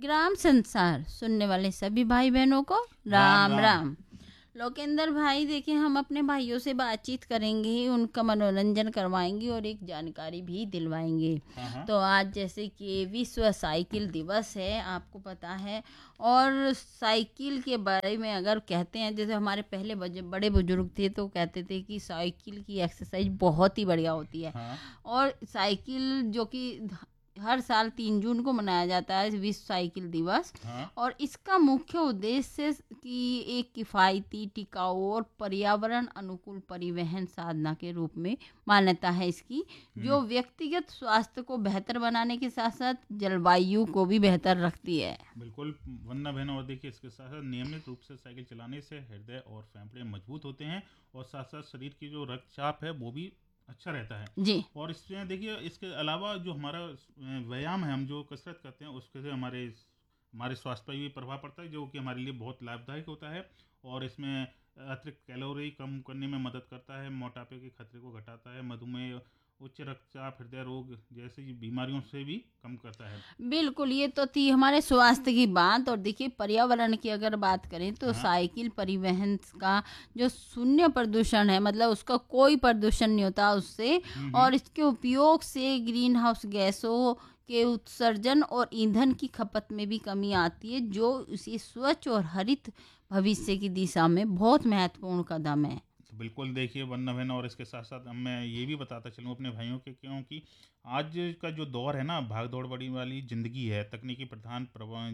ग्राम संसार सुनने वाले सभी भाई बहनों को राम राम राम। राम। लोकेंद्र भाई, देखिए हम अपने भाइयों से बातचीत करेंगे, उनका मनोरंजन करवाएंगे और एक जानकारी भी दिलवाएंगे। हाँ। तो आज जैसे कि विश्व साइकिल दिवस है, आपको पता है। और साइकिल के बारे में अगर कहते हैं, जैसे हमारे पहले बड़े बुजुर्ग थे तो कहते थे कि साइकिल की एक्सरसाइज बहुत ही बढ़िया होती है। हाँ। और साइकिल जो कि हर साल 3 जून को मनाया जाता है विश्व साइकिल दिवस। हाँ। और इसका मुख्य उद्देश्य कि एक किफ़ायती, टिकाऊ और पर्यावरण अनुकूल परिवहन साधना के रूप में मान्यता है इसकी, जो व्यक्तिगत स्वास्थ्य को बेहतर बनाने के साथ साथ जलवायु को भी बेहतर रखती है। बिल्कुल वंदना बहन। और देखिए, इसके साथ साथ नियमित रूप से साइकिल चलाने से हृदय और फेफड़े मजबूत होते हैं और साथ साथ शरीर की जो रक्तचाप है वो भी अच्छा रहता है। जी और इसमें देखिए, इसके अलावा जो हमारा व्यायाम है, हम जो कसरत करते हैं उसके से हमारे हमारे स्वास्थ्य पर भी प्रभाव पड़ता है, जो कि हमारे लिए बहुत लाभदायक होता है। और इसमें अतिरिक्त कैलोरी कम करने में मदद करता है, मोटापे के खतरे को घटाता है, मधुमेह, उच्च रक्तचाप, हृदय रोग जैसी बीमारियों से भी कम करता है। बिल्कुल, ये तो थी हमारे स्वास्थ्य की बात। और देखिए, पर्यावरण की अगर बात करें तो हाँ। साइकिल परिवहन का जो शून्य प्रदूषण है, मतलब उसका कोई प्रदूषण नहीं होता उससे। और इसके उपयोग से ग्रीन हाउस गैसों के उत्सर्जन और ईंधन की खपत में भी कमी आती है, जो इसी स्वच्छ और हरित भविष्य की दिशा में बहुत महत्वपूर्ण कदम है। तो बिल्कुल देखिए वरना बहन, और इसके साथ साथ मैं ये भी बताता चलूँ अपने भाइयों के, क्योंकि आज का जो दौर है ना, भाग दौड़ बड़ी वाली ज़िंदगी है, तकनीकी प्रधान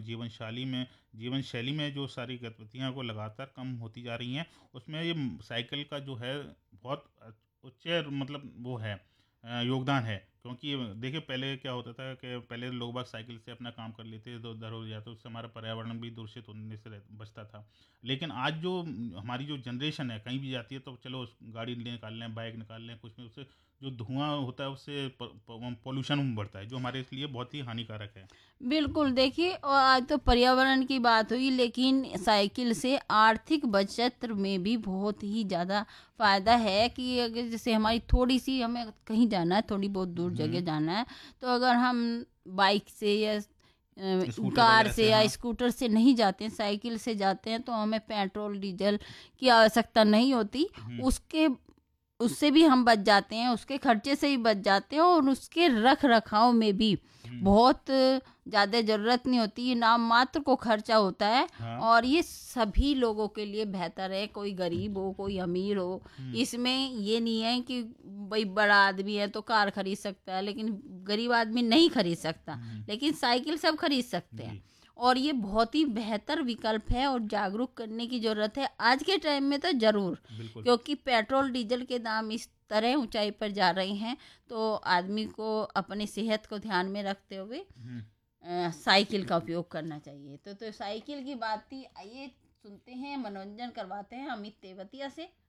जीवन शैली में जो सारी गतिविधियाँ को लगातार कम होती जा रही हैं, उसमें ये साइकिल का जो है बहुत उच्च मतलब वो है, योगदान है। क्योंकि देखिए, पहले क्या होता था कि पहले लोग बाग साइकिल से अपना काम कर लेते थे, इधर उधर हो जाता, उससे हमारा पर्यावरण भी दूषित होने से बचता था। लेकिन आज जो हमारी जो जनरेशन है कहीं भी जाती है तो चलो गाड़ी निकाल लें, बाइक निकाल लें, कुछ में उससे जो धुआं होता है उससे पोल्यूशन बढ़ता है, जो हमारे लिए बहुत ही हानिकारक है। बिल्कुल, देखिए, और आज तो पर्यावरण की बात हुई, लेकिन साइकिल से आर्थिक बचत में भी बहुत ही ज़्यादा फायदा है। कि अगर जैसे हमारी थोड़ी सी, हमें कहीं जाना है, थोड़ी बहुत दूर जगह जाना है, तो अगर हम बाइक से या स्कूटर कार वगैरह से से। या हाँ। स्कूटर से नहीं जाते हैं, साइकिल से जाते हैं, तो हमें पेट्रोल डीजल की आवश्यकता नहीं होती। उसके उससे भी हम बच जाते हैं, उसके खर्चे से भी बच जाते हैं, और उसके रख रखाव में भी बहुत ज़्यादा ज़रूरत नहीं होती, ये नाम मात्र को खर्चा होता है। हाँ। और ये सभी लोगों के लिए बेहतर है, कोई गरीब हो कोई अमीर हो। इसमें ये नहीं है कि भाई बड़ा आदमी है तो कार खरीद सकता है लेकिन गरीब आदमी नहीं खरीद सकता, लेकिन साइकिल सब खरीद सकते हैं। जी। और ये बहुत ही बेहतर विकल्प है और जागरूक करने की ज़रूरत है आज के टाइम में तो ज़रूर। बिल्कुल। क्योंकि पेट्रोल डीजल के दाम इस तरह ऊंचाई पर जा रहे हैं, तो आदमी को अपनी सेहत को ध्यान में रखते हुए साइकिल का उपयोग करना चाहिए। तो साइकिल की बात थी, आइए सुनते हैं, मनोरंजन करवाते हैं अमित तेवतिया से।